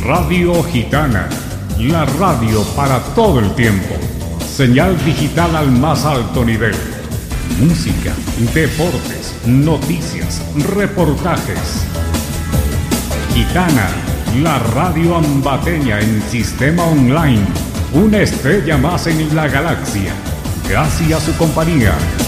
Radio Gitana, la radio para todo el tiempo. Señal digital al más alto nivel. Música, deportes, noticias, reportajes. Gitana, la radio ambateña en sistema online. Una estrella más en la galaxia. Gracias a su compañía.